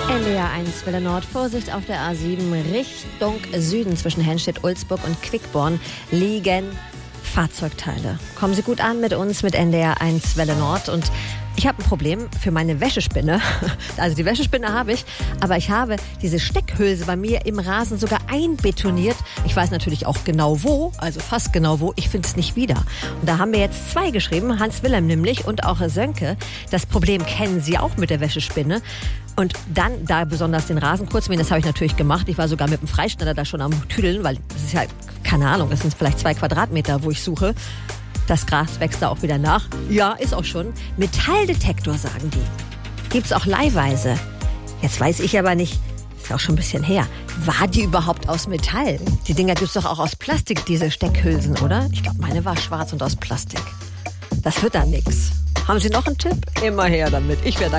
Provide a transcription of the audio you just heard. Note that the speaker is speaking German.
NDR 1 Welle Nord. Vorsicht auf der A7 Richtung Süden zwischen Henstedt-Ulzburg und Quickborn liegen Fahrzeugteile. Kommen Sie gut an mit uns mit NDR 1 Welle Nord. Und ich habe ein Problem für meine Wäschespinne. Also die Wäschespinne habe ich, aber ich habe diese Steckhülse bei mir im Rasen sogar einbetoniert. Ich weiß natürlich auch genau wo, also fast genau wo. Ich finde es nicht wieder. Und da haben mir jetzt zwei geschrieben, Hans-Wilhelm nämlich und auch Sönke. Das Problem kennen Sie auch mit der Wäschespinne. Und dann da besonders den Rasen kurz mähen, das habe ich natürlich gemacht. Ich war sogar mit dem Freischneider da schon am Tüdeln, weil das ist ja, keine Ahnung, das sind vielleicht 2 Quadratmeter, wo ich suche. Das Gras wächst da auch wieder nach. Ja, ist auch schon. Metalldetektor, sagen die. Gibt's auch leihweise. Jetzt weiß ich aber nicht, ist ja auch schon ein bisschen her, war die überhaupt aus Metall? Die Dinger gibt's doch auch aus Plastik, diese Steckhülsen, oder? Ich glaube, meine war schwarz und aus Plastik. Das wird dann nix. Haben Sie noch einen Tipp? Immer her damit. Ich werde